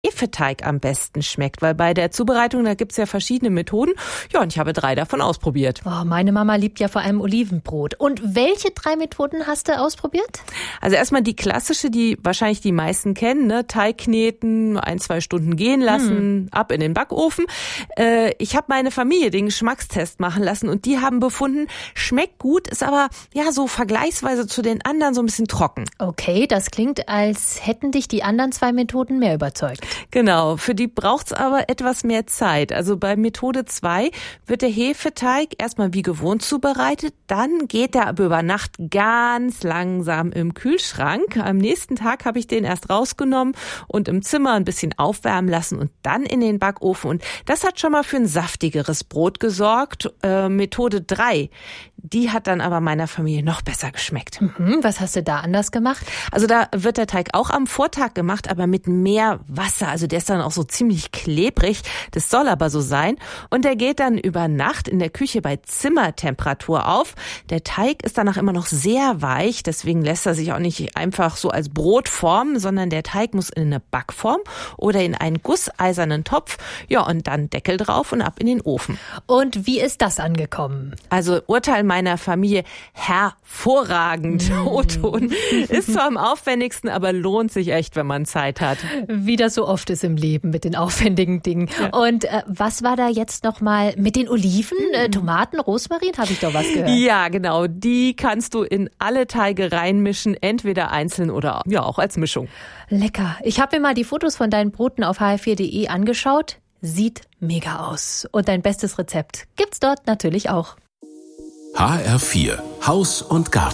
Hefeteig am besten schmeckt, weil bei der Zubereitung, da gibt's ja verschiedene Methoden. Ja, und ich habe 3 davon ausprobiert. Oh, meine Mama liebt ja vor allem Olivenbrot. Und welche 3 Methoden hast du ausprobiert? Also erstmal die klassische, die wahrscheinlich die meisten kennen, ne? Teig kneten, 1-2 Stunden gehen lassen, ab in den Backofen. Ich habe meine Familie den Geschmackstest machen lassen und die haben befunden, schmeckt gut, ist aber ja so vergleichsweise zu den anderen so ein bisschen trocken. Okay, das klingt, als hätten dich die anderen 2 Methoden mehr überzeugt. Genau, für die braucht's aber etwas mehr Zeit. Also bei Methode 2 wird der Hefeteig erstmal wie gewohnt zubereitet, dann geht er aber über Nacht ganz langsam im Kühlschrank. Am nächsten Tag habe ich den erst rausgenommen und im Zimmer ein bisschen aufwärmen lassen und dann in den Backofen. Und das hat schon mal für ein saftigeres Brot gesorgt. Methode 3, die hat dann aber meiner Familie noch besser geschmeckt. Was hast du da anders gemacht? Also da wird der Teig auch am Vortag gemacht, aber mit mehr Wasser. Also der ist dann auch so ziemlich klebrig. Das soll aber so sein. Und der geht dann über Nacht in der Küche bei Zimmertemperatur auf. Der Teig ist danach immer noch sehr weich. Deswegen lässt er sich auch nicht einfach so als Brot formen, sondern der Teig muss in eine Backform oder in einen gusseisernen Topf. Ja, und dann Deckel drauf und ab in den Ofen. Und wie ist das angekommen? Also Urteil meiner Familie, hervorragend. O-Ton ist zwar am aufwendigsten, aber lohnt sich echt, wenn man Zeit hat. Wie das so oft ist im Leben mit den aufwendigen Dingen. Ja. Und was war da jetzt nochmal mit den Oliven, Tomaten, Rosmarin? Habe ich doch was gehört. Ja, genau. Die kannst du in alle Teige reinmischen, entweder einzeln oder ja auch als Mischung. Lecker. Ich habe mir mal die Fotos von deinen Broten auf hr4.de angeschaut. Sieht mega aus. Und dein bestes Rezept gibt's dort natürlich auch. HR4 Haus und Garten.